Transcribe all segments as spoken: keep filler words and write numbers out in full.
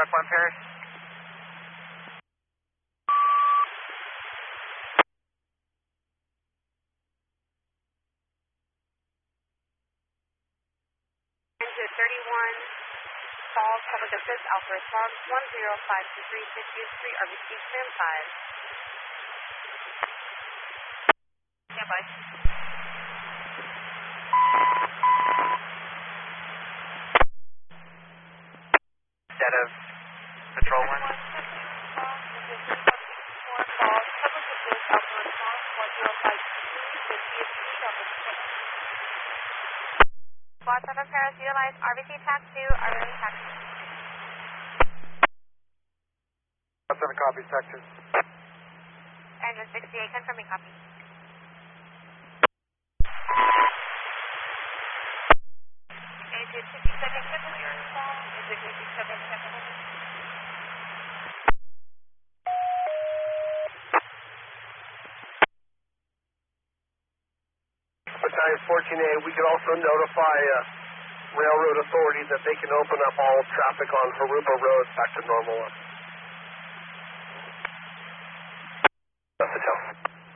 one Paris. Engine thirty-one, Falls, Public Assist, Alpha Response, one zero five two three six two three, R B C, stand five. Stand by. Set of Patrol one. Squad seven Paris, utilize R B C TAC two, R B C TAC two. seven copies, TAC two. Engine sixty-eight, confirming copy. Engine fifty-seven, confirming call. Engine fifty-seven, confirming. Battalion fourteen A, we can also notify uh, Railroad Authority that they can open up all traffic on Harupa Road back to normal. That's the tell.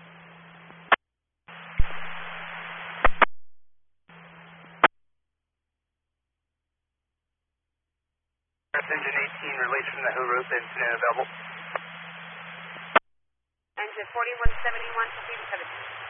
Engine eighteen, release from the Harupa incident available. Engine forty-one seventy-one, fifteen seventeen.